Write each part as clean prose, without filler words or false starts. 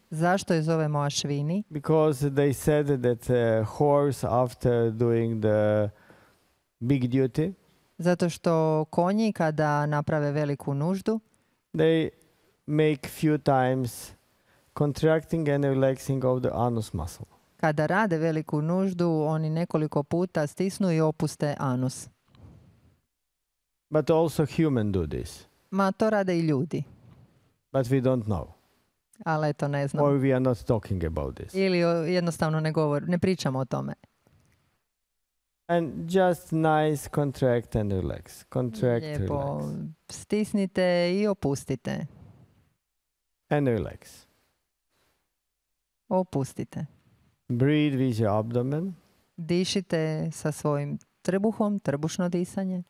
Zašto je zovemo Ašvini? Because they said that a horse after doing the big duty, Zato što konji kada naprave veliku nuždu, they make few times contracting and relaxing of the anus muscle. kada rade veliku nuždu, oni nekoliko puta stisnu i opuste anus. But also human do this. Ma to rade i ljudi, But we don't know. ali eto ne znam. Or we are not talking about this. Ili jednostavno ne pričamo o tome. And just nice contract and relax. Contract, Lijepo relax. stisnite i opustite. And relax. Opustite. Breathe with your abdomen. Dišite sa svojim trbuhom, trbušno disanje.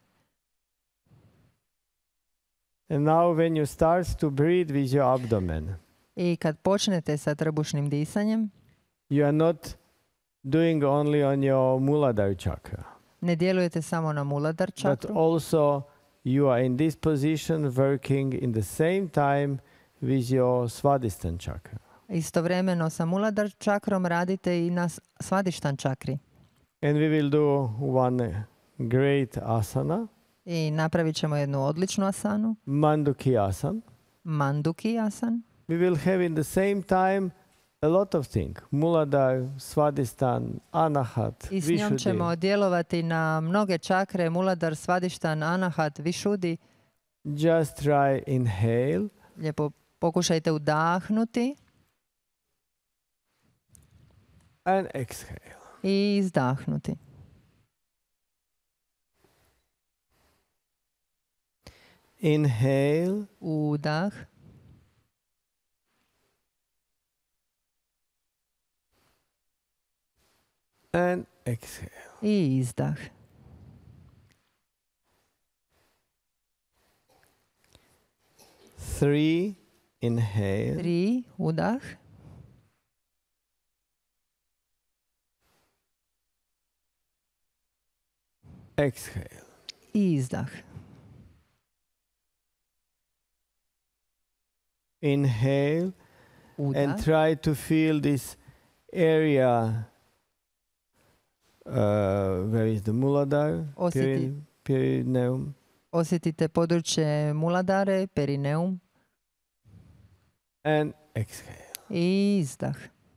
And now when you start to breathe with your abdomen, I kad počnete sa trbušnim disanjem, you are not doing only on your Muladhara chakra, ne djelujete samo na Muladhara but čakru, also you are in this position working in the same time with your Svadhisthana chakra. istovremeno sa Muladhara čakrom radite i na Svadištan čakri. And we will do one great asana, I napravit ćemo jednu odličnu asanu, Manduki asan. Manduki asan. We will have in the same time a lot of things. Muladhara, Svadhisthana, Anahat, I s njom ćemo Vishuddhi. djelovati na mnoge čakre, Muladhara, Svadištan, Anahat, Vishuddhi. Just try inhale Lijepo pokušajte udahnuti and exhale. i izdahnuti. Inhale Udah and exhale. i izdah. Three, inhale. 3, udah. Exhale. I izdah. Inhale Udah. and try to feel this area where is the Muladhara, Osjeti. perineum, Osjetite područje Muladhare, perineum and exhale. i izdah.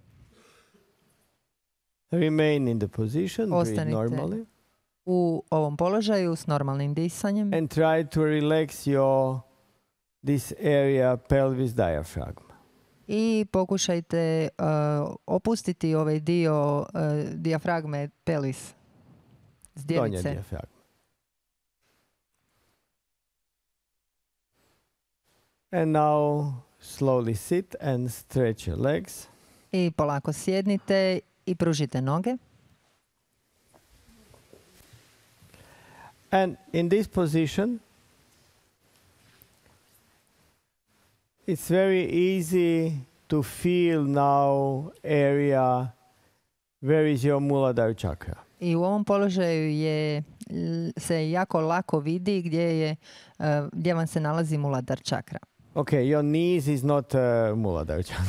Remain in the position, breathe Ostanite. normally, U ovom položaju s normalnim disanjem and try to relax this area pelvis diaphragm. i pokušajte opustiti ovaj dio dijafragme pelvis, Donja zdjelice. diaphragma. And now slowly sit and stretch your legs. I polako sjednite i pružite noge. And in this position, it's very easy to feel now area where is your Muladhara chakra. I u ovom položaju se jako lako vidi gdje vam se nalazi Muladhara čakra. Okay, your knees is not Muladhara chakra,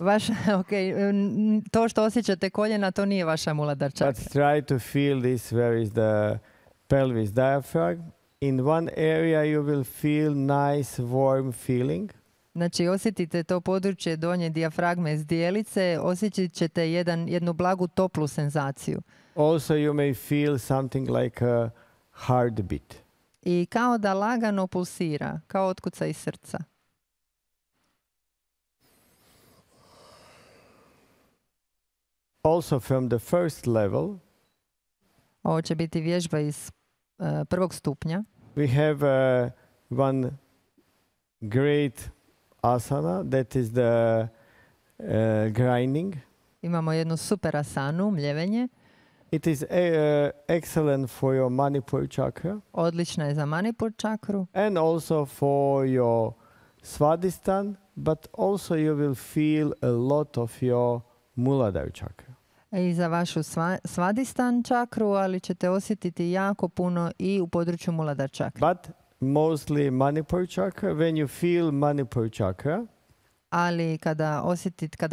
To što osjećate koljena, to nije vaša Muladhara but čakra. try to feel this where is the pelvis diaphragm. In one area you will feel nice warm feeling. Znači osjetite to područje donje dijafragme zdjelice, osjetit ćete jednu blagu toplu senzaciju. Also you may feel something like a heartbeat. I kao da lagano pulsira, kao otkuca iz srca. Also from the first level, Ovo će biti vježba iz prvog stupnja. we have one great asana, that is the grinding. Imamo jednu super asanu, mljevenje. It is excellent for your Manipur chakra Odlična je za Manipur čakru, and also for your Svadhisthana, but also you will feel a lot of your Muladhara chakra. i za vašu Svadhistan čakru, ali ćete osjetiti jako puno i u području Muladhara čakra. But mostly Manipur chakra. When you feel Manipur chakra, Ali kada